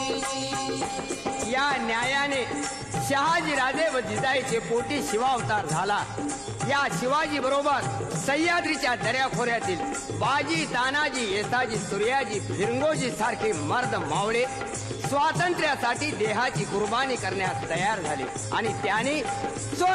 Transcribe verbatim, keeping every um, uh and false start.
या न्यायाने शहाजी राजे व जिजाईचे पोटी शिवावतार झाला। या शिवाजी बरोबर सह्याद्रीच्या दर्याखोऱ्यातील बाजी, तानाजी, येसाजी, सूर्याजी, फिरंगोजी सारखे मर्द मावळे स्वातंत्र्यासाठी देहाची कुर्बानी करण्यास तयार झाले आणि त्याने